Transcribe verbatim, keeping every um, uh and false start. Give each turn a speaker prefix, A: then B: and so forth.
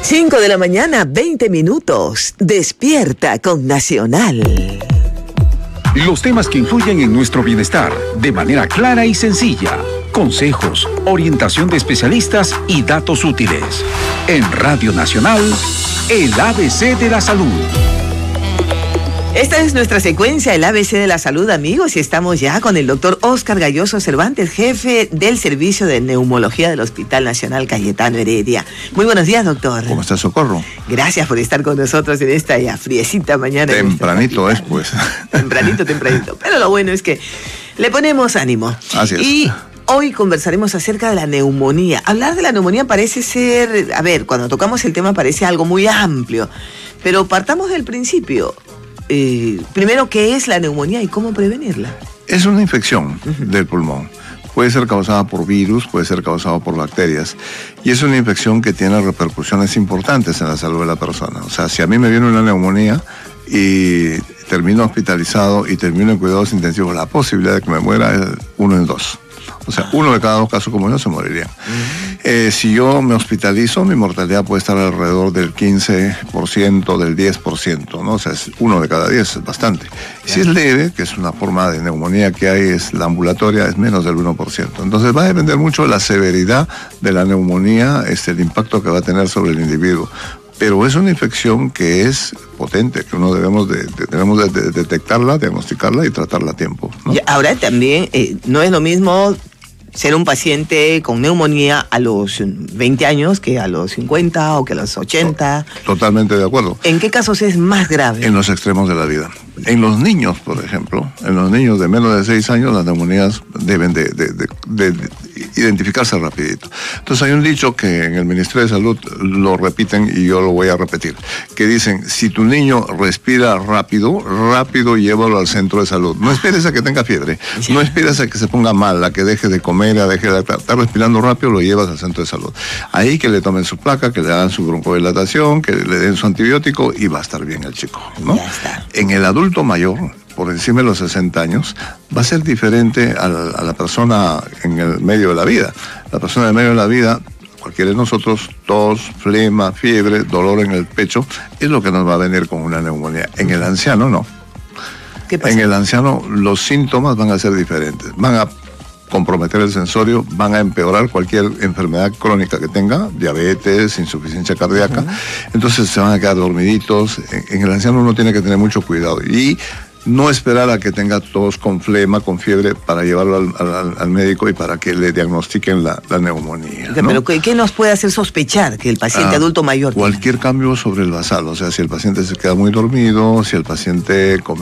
A: cinco de la mañana, veinte minutos. Despierta con Nacional.
B: Los temas que influyen en nuestro bienestar de manera clara y sencilla. Consejos, orientación de especialistas y datos útiles. En Radio Nacional, el A B C de la Salud.
A: Esta es nuestra secuencia, el A B C de la Salud, amigos, y estamos ya con el doctor Óscar Galloso Cervantes, jefe del Servicio de Neumología del Hospital Nacional Cayetano Heredia. Muy buenos días, doctor.
C: ¿Cómo está, Socorro?
A: Gracias por estar con nosotros en esta ya friecita mañana.
C: Tempranito es, pues.
A: Tempranito, tempranito. Pero lo bueno es que le ponemos ánimo.
C: Así es.
A: Y hoy conversaremos acerca de la neumonía. Hablar de la neumonía parece ser, a ver, cuando tocamos el tema parece algo muy amplio, pero partamos del principio. Eh, primero, ¿qué es la neumonía y cómo prevenirla?
C: Es una infección uh-huh. del pulmón. Puede ser causada por virus, puede ser causada por bacterias. Y es una infección que tiene repercusiones importantes en la salud de la persona. O sea, si a mí me viene una neumonía y termino hospitalizado y termino en cuidados intensivos, la posibilidad de que me muera es uno en dos. O sea, uno de cada dos casos como yo se moriría. Uh-huh. Eh, si yo me hospitalizo, mi mortalidad puede estar alrededor del quince por ciento, del diez por ciento, ¿no? O sea, es uno de cada diez, es bastante. Y si es leve, que es una forma de neumonía que hay, es la ambulatoria, es menos del uno por ciento. Entonces va a depender mucho de la severidad de la neumonía, este, el impacto que va a tener sobre el individuo. Pero es una infección que es potente, que uno debemos de, de, debemos de, de detectarla, diagnosticarla y tratarla a tiempo, ¿no?
A: Y ahora también eh, no es lo mismo ser un paciente con neumonía a los veinte años que a los cincuenta o que a los ochenta.
C: Totalmente de acuerdo.
A: ¿En qué casos es más grave?
C: En los extremos de la vida. En los niños, por ejemplo, en los niños de menos de seis años, las neumonías deben de, de, de, de, de identificarse rapidito. Entonces hay un dicho que en el Ministerio de Salud lo repiten y yo lo voy a repetir, que dicen, si tu niño respira rápido, rápido llévalo al centro de salud. No esperes a que tenga fiebre, no esperes a que se ponga mal, a que deje de comer, a deje de estar respirando rápido, lo llevas al centro de salud. Ahí que le tomen su placa, que le hagan su broncodilatación, que le den su antibiótico y va a estar bien el chico, ¿no?
A: Ya está.
C: En el adulto mayor, por encima de los sesenta años, va a ser diferente a la, a la persona en el medio de la vida. La persona en el medio de la vida, cualquiera de nosotros, tos, flema, fiebre, dolor en el pecho, es lo que nos va a venir con una neumonía. En el anciano, no.
A: ¿Qué pasa?
C: En el anciano, los síntomas van a ser diferentes. Van a comprometer el sensorio, van a empeorar cualquier enfermedad crónica que tenga, diabetes, insuficiencia cardíaca. Uh-huh. Entonces se van a quedar dormiditos. En, en el anciano uno tiene que tener mucho cuidado y no esperar a que tenga tos con flema, con fiebre, para llevarlo al, al, al médico y para que le diagnostiquen la, la neumonía, ¿no?
A: Pero ¿qué nos puede hacer sospechar que el paciente ah, adulto mayor
C: cualquier tiene? Cambio sobre el basal, o sea, si el paciente se queda muy dormido, si el paciente